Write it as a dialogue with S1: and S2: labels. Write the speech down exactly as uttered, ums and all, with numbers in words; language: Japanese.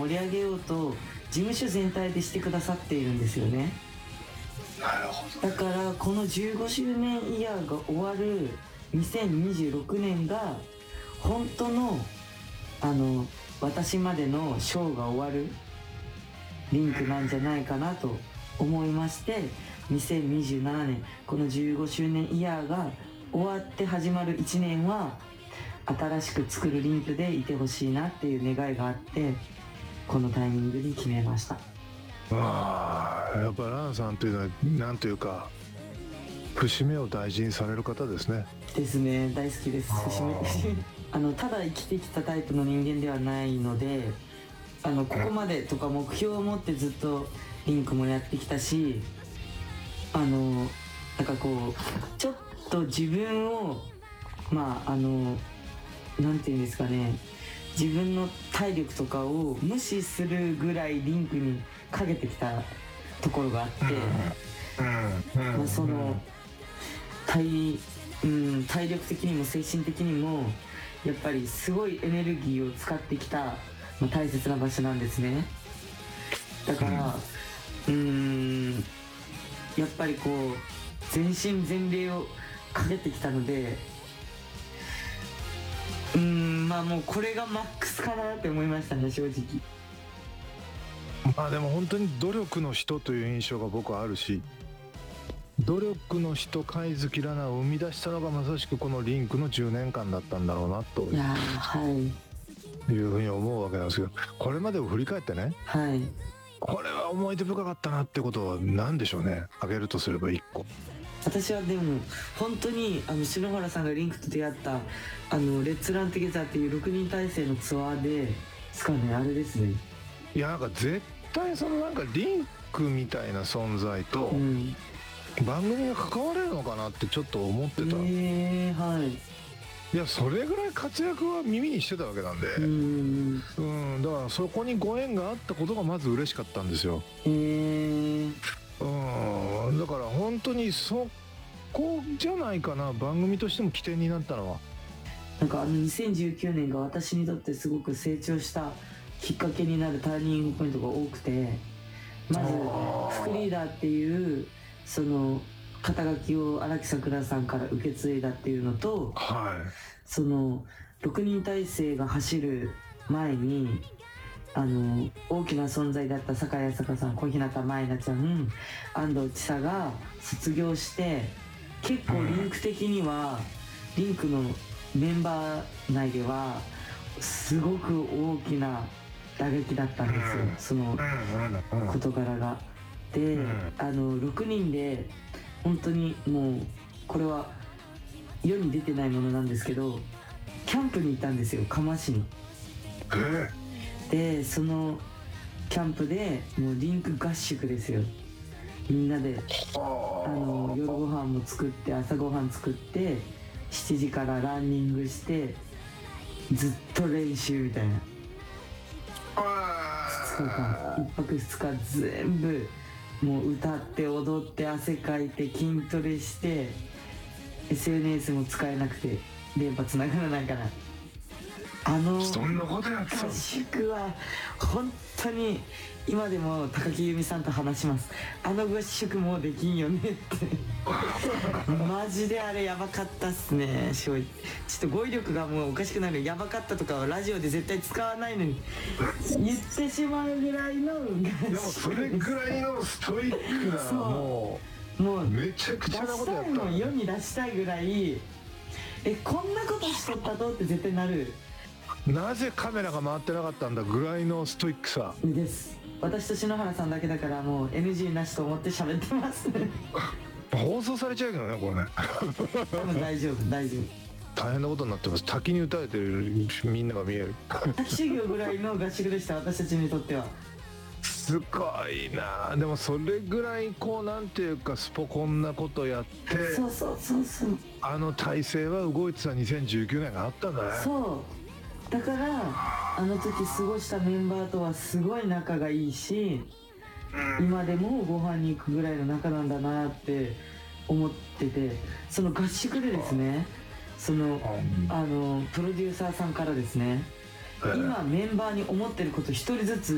S1: 盛り上げようと事務所全体でしてくださっているんですよね。
S2: なるほど。
S1: だからこのじゅうごしゅうねんイヤーが終わるにせんにじゅうろくねんが本当のあの私までのショーが終わるリンクなんじゃないかなと思いまして、にせんにじゅうななねんこのじゅうごしゅうねんイヤーが終わって始まるいちねんは新しく作るリンクでいてほしいなっていう願いがあって、このタイミングに決めました。
S3: ああ、やっぱランさんというのはなんというか節目を大事にされる方ですね。
S1: ですね、大好きです。節目あのただ生きてきたタイプの人間ではないので、あのここまでとか目標を持ってずっとリンクもやってきたし、あのなんかこうちょっと自分をまああのなんていうんですかね、自分の体力とかを無視するぐらいリンクにかけてきたところがあって、まあ、その体、うん、体力的にも精神的にもやっぱりすごいエネルギーを使ってきた、まあ、大切な場所なんですね。だからうーんやっぱりこう全身全霊をかけてきたので、うーんまあもうこれがマックスかなって思いましたね、正直。
S3: まあでも本当に努力の人という印象が僕はあるし、努力の人貝月ラナを生み出したのがまさしくこのリンクのじゅうねんかんだったんだろうなと
S1: いやはい
S3: いうふうに思うわけなんですけど、これまでを振り返ってね、
S1: はい
S3: これは思い出深かったなってことは何でしょうね。挙げるとすればいっこ。
S1: 私はでも本当にあの篠原さんがリンクと出会ったあのレッツランテゲザーっていうろくにん体制のツアーでですかね、あれですね。
S3: いやなんか絶対そのなんかリンクみたいな存在と
S1: うん
S3: 番組が関われるのかなってちょっと思ってた。
S1: えー、はい
S3: いやそれぐらい活躍は耳にしてたわけなんで、
S1: うーん
S3: うん、だからそこにご縁があったことがまず嬉しかったんですよ。
S1: えー、
S3: うん、だから本当にそこじゃないかな、番組としても起点になったのは。
S1: なんかあのにせんじゅうきゅうねんが私にとってすごく成長したきっかけになるターニングポイントが多くて、まず副リーダーっていうその肩書きを荒木さくらさんから受け継いだっていうのと、
S3: は
S1: そのろくにん体制が走る前にあの大きな存在だった酒井朝香さん、小日向舞菜ちゃん、安藤千沙が卒業して、結構リンク的には、リンクのメンバー内ではすごく大きな打撃だったんですよ、その事柄が。で、あのろくにんで本当にもうこれは世に出てないものなんですけど、キャンプに行ったんですよ、嘉麻市に。でそのキャンプでもうリンク合宿ですよ。みんなであの夜ご飯も作って朝ご飯作ってしちじからランニングしてずっと練習みたいな。ふつかかんいっぱくふつか全部もう歌って踊って汗かいて筋トレして エスエヌエス も使えなくて電波つながらないから、あの
S3: そんなことやってた
S1: 合宿は本当に今でも高木由美さんと話します。あの合宿もうできんよねってマジであれやばかったっすね。ちょっと語彙力がもうおかしくなる。やばかったとかはラジオで絶対使わないのに言ってしまうぐらいの合宿。
S3: でもそれぐらいのストイックな、も
S1: うもう
S3: めちゃくちゃなことやった、
S1: 出したいもん、世に出したいぐらい、えこんなことしとったとって絶対なる。
S3: なぜカメラが回ってなかったんだぐらいのストイックさ
S1: です。私と篠原さんだけだからもう エヌジー なしと思って喋ってますね
S3: 放送されちゃうけどねこれね
S1: 多分大丈夫大丈夫。
S3: 大変なことになってます。滝に打たれてるみんなが見える
S1: 滝修行ぐらいの合宿でした、私たちにとっては。
S3: すごいな。でもそれぐらいこうなんていうかスポコンなことやって
S1: そうそうそうそう、
S3: あの体制は動いてたにせんじゅうきゅうねんがあったんだね。
S1: そうだからあの時過ごしたメンバーとはすごい仲がいいし、今でもご飯に行くぐらいの仲なんだなって思ってて、その合宿でですね、そのあのプロデューサーさんからですね、今メンバーに思ってること一人ずつ